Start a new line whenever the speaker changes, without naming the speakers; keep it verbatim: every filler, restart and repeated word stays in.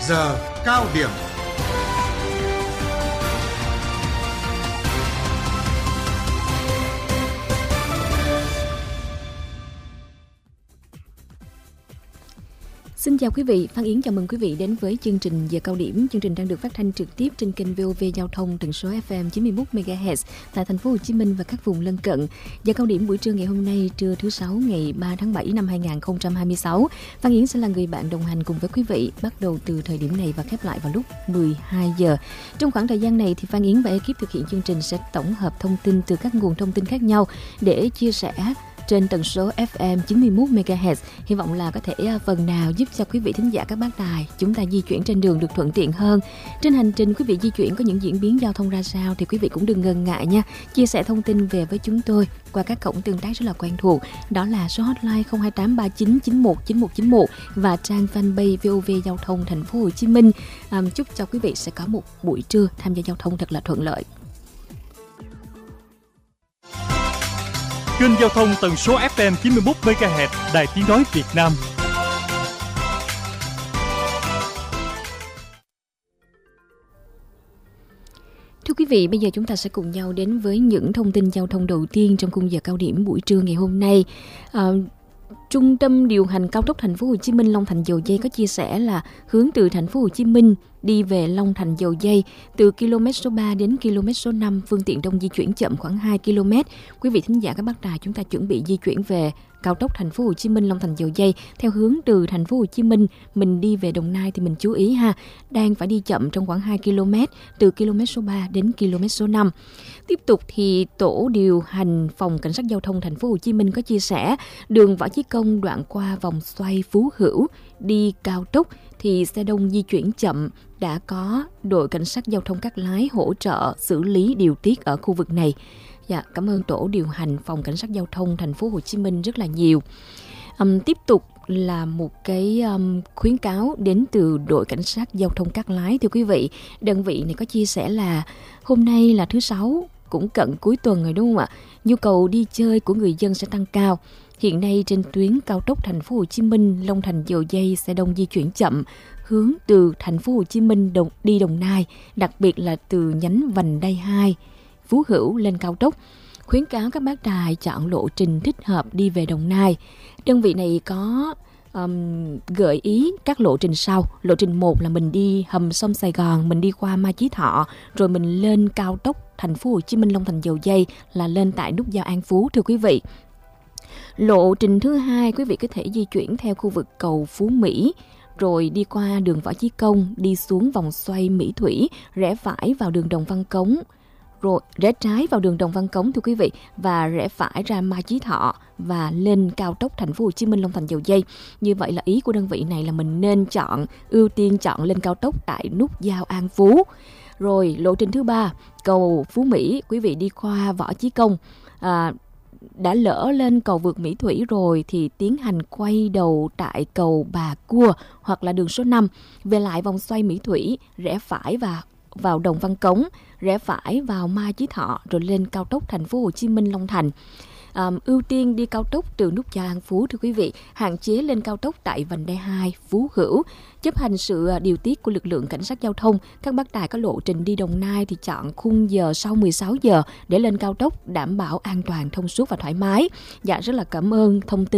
giờ cao điểm.
Xin chào quý vị, Phan Yến chào mừng quý vị đến với chương trình Giờ Cao Điểm. Chương trình đang được phát thanh trực tiếp trên kênh vê o vê Giao thông tần số ép em chín mươi mốt mê ga héc tại thành phố Hồ Chí Minh và các vùng lân cận. Giờ Cao Điểm buổi trưa ngày hôm nay, trưa thứ sáu ngày ba tháng bảy năm hai nghìn không trăm hai mươi sáu. Phan Yến sẽ là người bạn đồng hành cùng với quý vị bắt đầu từ thời điểm này và khép lại vào lúc mười hai giờ. Trong khoảng thời gian này thì Phan Yến và ekip thực hiện chương trình sẽ tổng hợp thông tin từ các nguồn thông tin khác nhau để chia sẻ trên tần số ép em chín mươi mốt mê ga héc. Hy vọng là có thể phần nào giúp cho quý vị thính giả các bác đài chúng ta di chuyển trên đường được thuận tiện hơn. Trên hành trình quý vị di chuyển có những diễn biến giao thông ra sao thì quý vị cũng đừng ngần ngại nha, chia sẻ thông tin về với chúng tôi qua các cổng tương tác rất là quen thuộc, đó là số hotline không hai tám ba chín chín một chín một chín một và trang fanpage vê o vê Giao thông thành phố Hồ Chí Minh. À, chúc cho quý vị sẽ có một buổi trưa tham gia giao thông thật là thuận lợi.
Kênh giao thông tần số ép em chín mươi mốt mê ga héc Đài Tiếng nói Việt Nam.
Thưa quý vị, bây giờ chúng ta sẽ cùng nhau đến với những thông tin giao thông đầu tiên trong khung giờ cao điểm buổi trưa ngày hôm nay. À, Trung tâm điều hành cao tốc thành phố Hồ Chí Minh Long Thành Dầu Giây có chia sẻ là hướng từ thành phố Hồ Chí Minh đi về Long Thành Dầu Giây từ km số ba đến km số năm, phương tiện đông di chuyển chậm khoảng hai ki lô mét. Quý vị thính giả các bác đài chúng ta chuẩn bị di chuyển về cao tốc thành phố Hồ Chí Minh Long Thành Dầu Giây theo hướng từ thành phố Hồ Chí Minh mình đi về Đồng Nai thì mình chú ý ha, đang phải đi chậm trong khoảng hai ki lô mét từ km số ba đến km số năm. Tiếp tục thì tổ điều hành phòng cảnh sát giao thông thành phố Hồ Chí Minh có chia sẻ đường Võ Chí Công đoạn qua vòng xoay Phú Hữu đi cao tốc thì xe đông di chuyển chậm, đã có đội cảnh sát giao thông Cát Lái hỗ trợ xử lý điều tiết ở khu vực này. Dạ, cảm ơn tổ điều hành phòng cảnh sát giao thông thành phố Hồ Chí Minh rất là nhiều. Um, tiếp tục là một cái um, khuyến cáo đến từ đội cảnh sát giao thông Cát Lái. Thưa quý vị, đơn vị này có chia sẻ là hôm nay là thứ sáu, cũng cận cuối tuần rồi đúng không ạ? Nhu cầu đi chơi của người dân sẽ tăng cao. Hiện nay trên tuyến cao tốc thành phố Hồ Chí Minh Long Thành Dầu Giây xe đông di chuyển chậm hướng từ thành phố Hồ Chí Minh đồng, đi Đồng Nai, đặc biệt là từ nhánh vành đai hai Phú Hữu lên cao tốc. Khuyến cáo các bác đài chọn lộ trình thích hợp đi về Đồng Nai. Đơn vị này có um, gợi ý các lộ trình sau. Lộ trình một là mình đi hầm sông Sài Gòn, mình đi qua Mai Chí Thọ, rồi mình lên cao tốc thành phố Hồ Chí Minh Long Thành Dầu Giây là lên tại nút giao An Phú. Thưa quý vị, lộ trình thứ hai, quý vị có thể di chuyển theo khu vực cầu Phú Mỹ, rồi đi qua đường Võ Chí Công, đi xuống vòng xoay Mỹ Thủy, rẽ phải vào đường Đồng Văn Cống, rồi rẽ trái vào đường Đồng Văn Cống thưa quý vị, và rẽ phải ra Mai Chí Thọ và lên cao tốc thành phố Hồ Chí Minh Long Thành Dầu Giây. Như vậy là ý của đơn vị này là mình nên chọn ưu tiên chọn lên cao tốc tại nút giao An Phú. Rồi lộ trình thứ ba, cầu Phú Mỹ, quý vị đi qua Võ Chí Công, à, đã lỡ lên cầu vượt Mỹ Thủy rồi thì tiến hành quay đầu tại cầu Bà Cua hoặc là đường số năm, về lại vòng xoay Mỹ Thủy, rẽ phải và vào Đồng Văn Cống, rẽ phải vào Mai Chí Thọ rồi lên cao tốc thành phố Hồ Chí Minh Long Thành. À, ưu tiên đi cao tốc từ nút giao An Phú thưa quý vị, hạn chế lên cao tốc tại vành đai hai Phú Hữu. Chấp hành sự điều tiết của lực lượng cảnh sát giao thông, các bác tài có lộ trình đi Đồng Nai thì chọn khung giờ sau mười sáu giờ để lên cao tốc đảm bảo an toàn, thông suốt và thoải mái. Dạ, rất là cảm ơn thông tin